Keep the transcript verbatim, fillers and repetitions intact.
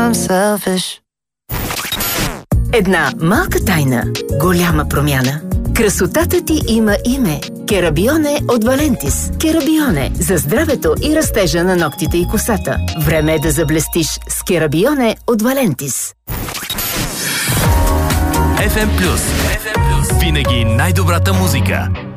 I'm selfish. Една малка тайна, голяма промяна. Красотата ти има име. Керабионе от Валентис. Керабионе за здравето и растежа на ногтите и косата. Време е да заблестиш с Керабионе от Валентис. еф ем Плюс. Винаги най-добрата музика.